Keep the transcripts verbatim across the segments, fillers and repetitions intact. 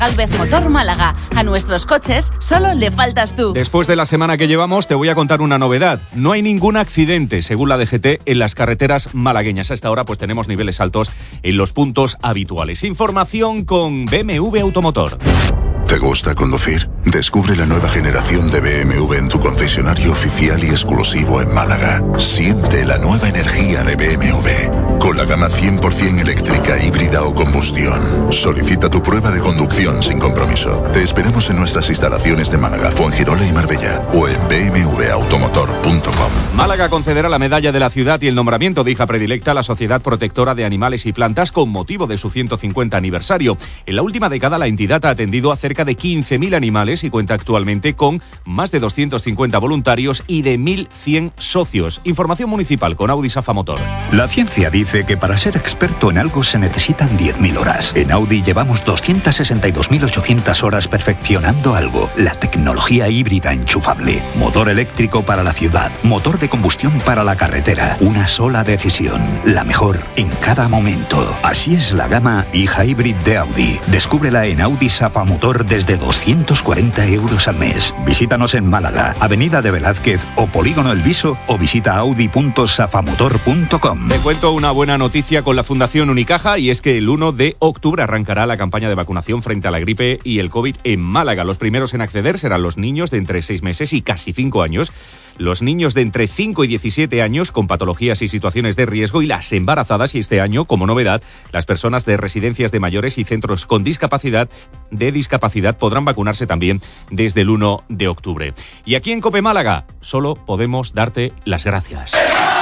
Gálvez Motor Málaga. A nuestros coches solo le faltas tú. Después de la semana que llevamos, te voy a contar una novedad. No hay ningún accidente, según la D G T, en las carreteras malagueñas. A esta hora pues tenemos niveles altos en los puntos habituales. Información con B M W Automotor. ¿Te gusta conducir? Descubre la nueva generación de B M W en tu concesionario oficial y exclusivo en Málaga. Siente la nueva energía de B M W. Con la gama cien por ciento eléctrica, híbrida o combustión. Solicita tu prueba de conducción sin compromiso. Te esperamos en nuestras instalaciones de Málaga, Fuengirola y Marbella o en b m w automotor punto com. Málaga concederá la medalla de la ciudad y el nombramiento de hija predilecta a la Sociedad Protectora de Animales y Plantas con motivo de su ciento cincuenta aniversario. En la última década la entidad ha atendido a cerca de quince mil animales y cuenta actualmente con más de doscientos cincuenta voluntarios y de mil cien socios. Información municipal con Audi Safa Motor. La ciencia dice que para ser experto en algo se necesitan diez mil horas. En Audi llevamos doscientas sesenta y dos mil ochocientas horas perfeccionando algo. La tecnología híbrida enchufable. Motor eléctrico para la ciudad. Motor de combustión para la carretera. Una sola decisión. La mejor en cada momento. Así es la gama e-Hybrid de Audi. Descúbrela en Audi Safa Motor desde doscientos cuarenta euros al mes. Visítanos en Málaga, Avenida de Velázquez o Polígono El Viso o visita audi punto safamotor punto com. Te cuento una buena noticia con la Fundación Unicaja y es que el uno de octubre arrancará la campaña de vacunación frente a la gripe y el COVID en Málaga. Los primeros en acceder serán los niños de entre seis meses y casi cinco años, los niños de entre cinco y diecisiete años con patologías y situaciones de riesgo y las embarazadas, y este año, como novedad, las personas de residencias de mayores y centros con discapacidad de discapacidad podrán vacunarse también desde el uno de octubre. Y aquí en COPE Málaga solo podemos darte las gracias.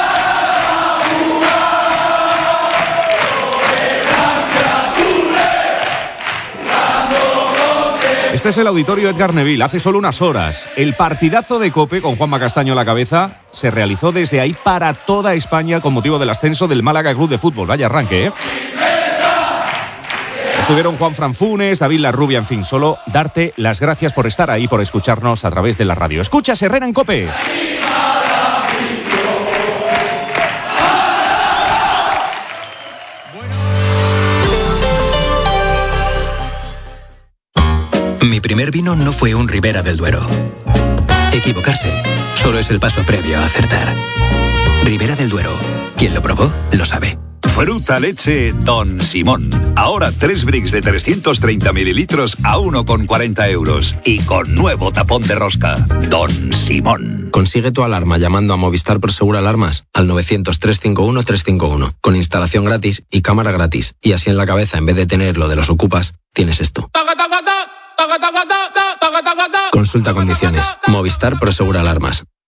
Este es el Auditorio Edgar Neville. Hace solo unas horas, el partidazo de COPE con Juanma Castaño a la cabeza se realizó desde ahí para toda España con motivo del ascenso del Málaga Club de Fútbol. Vaya arranque, ¿eh? Estuvieron Juan Fran Funes, David Larrubia, en fin, solo darte las gracias por estar ahí, por escucharnos a través de la radio. Escuchas Herrera en COPE. Mi primer vino no fue un Ribera del Duero. Equivocarse solo es el paso previo a acertar. Ribera del Duero. Quien lo probó, lo sabe. Fruta leche Don Simón. Ahora tres bricks de trescientos treinta mililitros a uno con cuarenta euros. Y con nuevo tapón de rosca. Don Simón. Consigue tu alarma llamando a Movistar Prosegur Alarmas al novecientos, trescientos cincuenta y uno, trescientos cincuenta y uno. Con instalación gratis y cámara gratis. Y así en la cabeza, en vez de tener lo de los ocupas, tienes esto. Consulta condiciones. Movistar Prosegur Alarmas.